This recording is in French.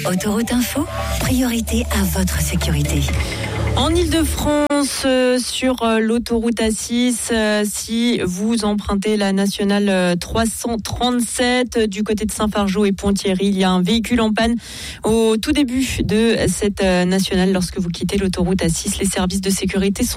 Autoroute Info, priorité à votre sécurité. En Ile-de-France, sur l'autoroute A6, si vous empruntez la nationale 337 du côté de Saint-Fargeau et Pont-Thierry, il y a un véhicule en panne au tout début de cette nationale. Lorsque vous quittez l'autoroute A6, les services de sécurité sont